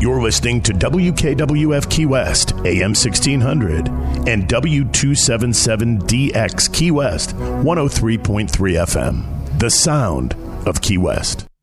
You're listening to WKWF Key West, AM 1600, and W277DX Key West, 103.3 FM. The sound of Key West.